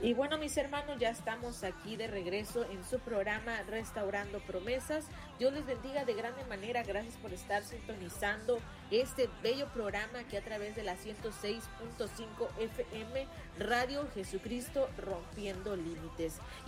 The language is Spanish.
Y bueno, mis hermanos, ya estamos aquí de regreso en su programa Restaurando Promesas. Dios les bendiga de grande manera. Gracias por estar sintonizando este bello programa que a través de la 106.5 FM Radio Jesucristo Rompiendo Límites.